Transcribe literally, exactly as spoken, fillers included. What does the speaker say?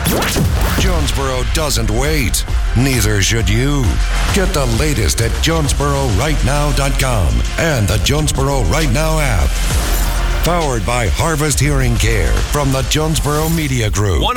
Jonesboro doesn't wait. Neither should you. Get the latest at Jonesboro Right Now dot com and the Jonesboro Right Now app. Powered by Harvest Hearing Care from the Jonesboro Media Group.